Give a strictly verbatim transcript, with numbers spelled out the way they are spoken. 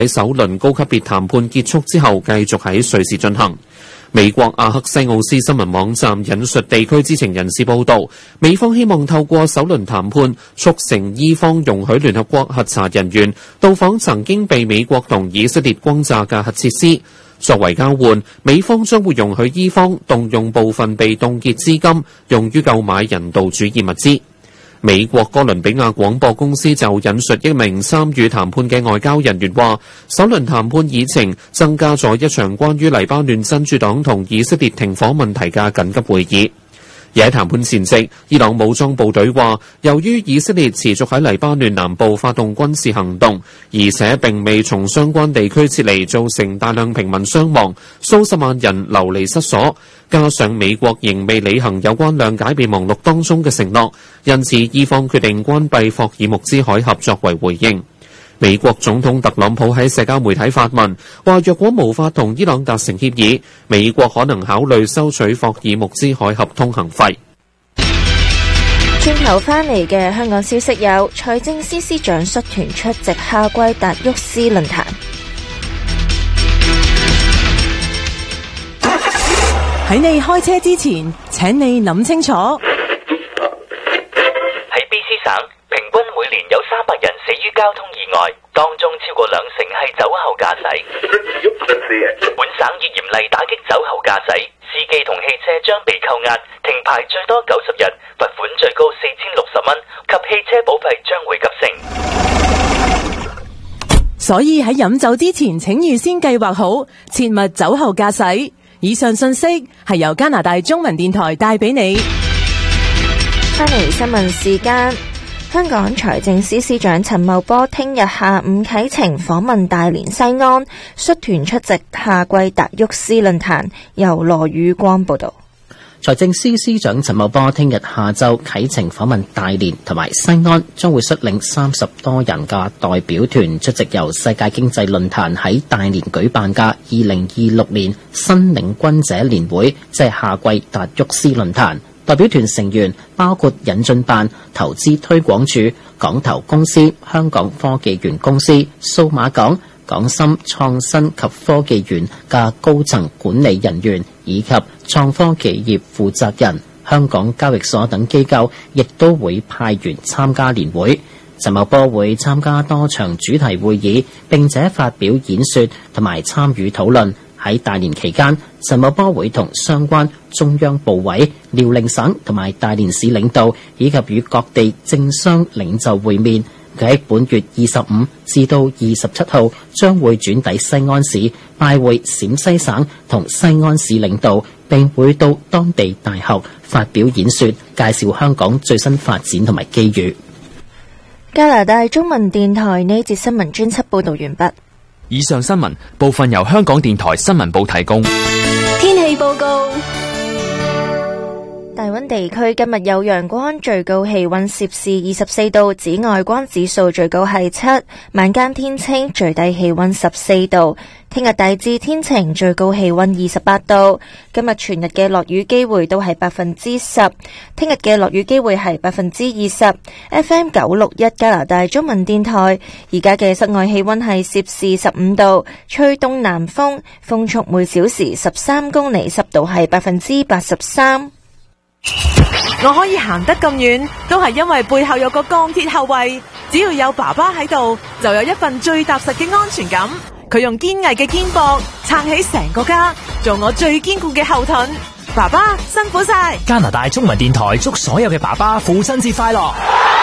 喺首輪高級別談判結束之後，繼續喺瑞士進行。美國阿克西奧斯新聞網站引述地區知情人士報道，美方希望透過首輪談判促成伊方容許聯合國核查人員到訪曾經被美國同以色列轟炸嘅核設施。作為交換，美方將會容許伊方動用部分被凍結資金，用於購買人道主義物資。美國哥倫比亞廣播公司就引述一名參與談判嘅外交人員話，首輪談判議程增加咗一場關於黎巴嫩真主黨同以色列停火問題嘅緊急會議。而喺談判前夕，伊朗武裝部隊話，由於以色列持續喺黎巴嫩南部發動軍事行動，而且並未從相關地區撤離，造成大量平民傷亡，數十萬人流離失所，加上美國仍未履行有關諒解備忘錄當中嘅承諾，因此伊方決定關閉霍爾木茲海峽作為回應。美國總統特朗普喺社交媒體發文，話若果無法同伊朗達成協議，美國可能考慮收取霍爾木茲海峽通行費。 轉頭翻嚟嘅香港消息有，財政司司長率團出席夏季達沃斯論壇。 喺你開車之前，請你諗清楚。 喺 B C 省，平均每年有三百人死於交通意外，當中超過兩成係酒後駕駛。本省已嚴厲打擊酒後駕駛，司機同汽車將被扣押、停牌最多九十日，罰款最高四千六十蚊，及汽車保費將會急升。 所以喺飲酒之前，請預先計劃好，切勿酒後駕駛。以上信息係由加拿大中文電台帶俾你。 翻嚟新聞時間，香港財政司司長陳茂波聽日下午啟程訪問大連西安，率團出席夏季達沃斯論壇。由羅宇光報道。 財政司司長陳茂波聽日下晝啟程訪問大連同埋西安，將會率領三十多人嘅代表團出席由世界經濟論壇喺大連舉辦嘅二零二六年新領軍者年會，即係夏季達沃斯論壇。代表團成員包括引進辦、投資推廣署、港投公司、香港科技園公司、數碼港、港深創新及科技園嘅高層管理人員，以及創科企業負責人、香港交易所等機構，亦都會派員參加年會。陳茂波會參加多場主題會議，並且發表演說同埋參與討論。喺大連期間，陳茂波會同相關中央部委、遼寧省同埋大連市領導，以及與各地政商領袖會面。佢喺本月二十五至到二十七號將會轉抵西安市，拜會陝西省同西安市領導，並會到當地大學發表演說，介紹香港最新發展同埋機遇。 加拿大中文電台呢節新聞專輯報道完畢。 以上新聞部分由香港電台新聞部提供。 天氣報告。大溫地區今日有陽光，最高氣溫攝氏二十四度，紫外光指數最高係七，晚間天清，最低氣溫十四度。聽日大致天晴，最高氣溫二十八度。今日全日嘅落雨機會都係百分之十，聽日嘅落雨機會係百分之二十。F M 九六一加拿大中文電台，而家嘅室外氣溫係攝氏十五度，吹東南風，風速每小時十三公里，濕度係百分之八十三。 我可以行得咁遠，都係因為背後有個鋼鐵後衛。只要有爸爸喺度，就有一份最踏實嘅安全感。佢用堅毅嘅肩膊撐起成個家，做我最堅固嘅後盾。爸爸辛苦晒！ 加拿大中文電台祝所有嘅爸爸父親節快樂。